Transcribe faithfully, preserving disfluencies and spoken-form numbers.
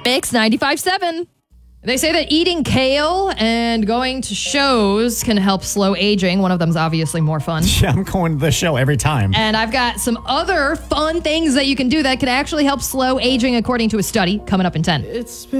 Mix ninety-five point seven. They say that eating kale and going to shows can help slow aging. One of them's obviously more fun. Yeah, I'm going to the show every time. And I've got some other fun things that you can do that can actually help slow aging according to a study coming up in ten. It's